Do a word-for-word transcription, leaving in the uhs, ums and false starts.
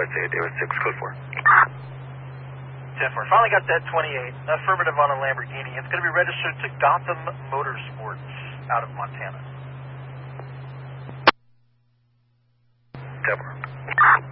I'd say David six, code four. ten four. Finally got that twenty-eight. Affirmative on a Lamborghini. It's going to be registered to Gotham Motorsports out of Montana. ten four.